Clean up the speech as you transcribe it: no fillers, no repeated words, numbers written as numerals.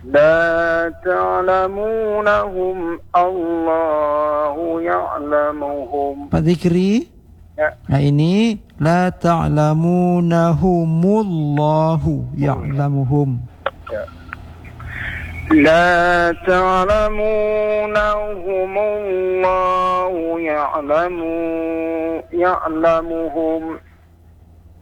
لا تعلمونهم الله يعلمهم. Pak Zikri, Ya. nah ini la ta'lamunahumullahu ya'lamuhum. Ya. لا تعلمونهم الله يعلمهم